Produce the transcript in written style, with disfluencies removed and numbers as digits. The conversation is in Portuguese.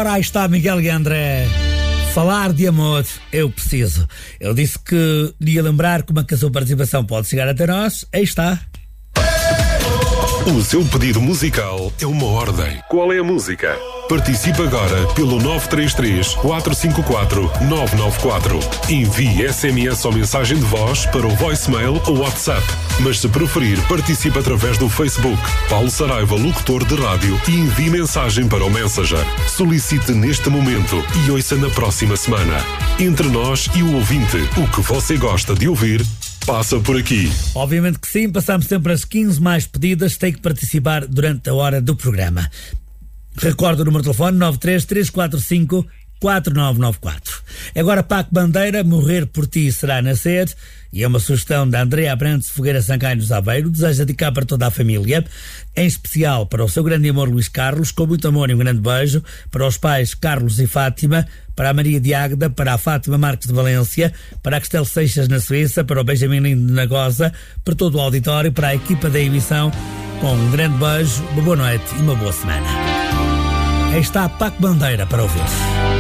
Ora, aí está Miguel André. Falar de amor, eu preciso. Ele disse que ia lembrar como é que a sua participação pode chegar até nós. Aí está. O seu pedido musical é uma ordem. Qual é a música? Participe agora pelo 933-454-994. Envie SMS ou mensagem de voz para o voicemail ou WhatsApp. Mas se preferir, participe através do Facebook. Paulo Saraiva, locutor de rádio, e envie mensagem para o Messenger. Solicite neste momento e ouça na próxima semana. Entre nós e o ouvinte, o que você gosta de ouvir passa por aqui. Obviamente que sim, passamos sempre as 15 mais pedidas, tem que participar durante a hora do programa. Recordo o número de telefone 93345-4994. Agora Paco Bandeira, Morrer por Ti Será Nascer, e é uma sugestão da Andréa Abrantes Fogueira Sampaio dos Aveiro. Deseja dedicar para toda a família, em especial para o seu grande amor Luís Carlos, com muito amor e um grande beijo, para os pais Carlos e Fátima, para a Maria de Águeda, para a Fátima Marques de Valência, para a Castelo Seixas na Suíça, para o Benjamin Lindo de Nagosa, para todo o auditório, para a equipa da emissão, com um grande beijo, uma boa noite e uma boa semana. Aí está Paco Bandeira para ouvir.